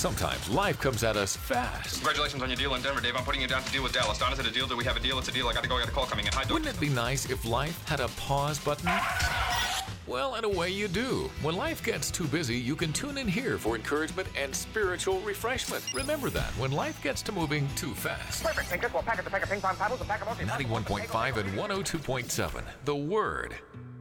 Sometimes life comes at us fast. Congratulations on your deal in Denver, Dave. I'm putting you down to deal with Dallas. Don, is it a deal? Do we have a deal? It's a deal. I got a call coming in. Hi, Wouldn't it be nice if life had a pause button? Well, in a way you do. When life gets too busy, you can tune in here for encouragement and spiritual refreshment. Remember that when life gets to moving too fast. Perfect, Pincus. We'll pack it to pack of ping pong paddles, a pack of 91.5 and 102.7. The Word.